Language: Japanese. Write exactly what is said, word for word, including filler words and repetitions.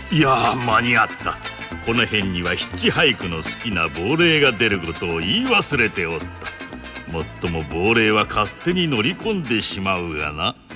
いやー、間に合った。この辺にはヒッチハイクの好きな亡霊が出ることを言い忘れておった。もっとも亡霊は勝手に乗り込んでしまうがな。